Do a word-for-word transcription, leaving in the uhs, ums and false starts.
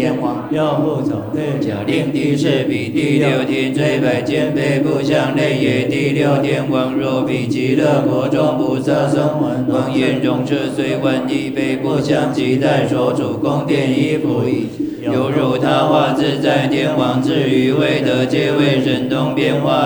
天王， 要不走内假令第四比第六天，罪百千倍不相类也。第六天王，若比极乐国中菩萨声闻王愿容摄虽闻一倍不相及待，所处宫殿衣服以犹如他化自在天王，至于未得皆为神通变化。